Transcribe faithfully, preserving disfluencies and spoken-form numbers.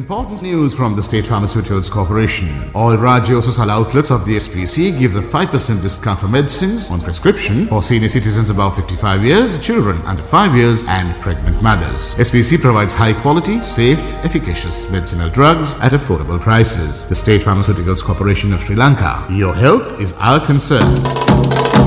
Important news from the State Pharmaceuticals Corporation. All Rajya Osasal outlets of the S P C gives a five percent discount for medicines on prescription for senior citizens above fifty-five years, children under five years and pregnant mothers. S P C provides high quality, safe, efficacious medicinal drugs at affordable prices. The State Pharmaceuticals Corporation of Sri Lanka. Your health is our concern.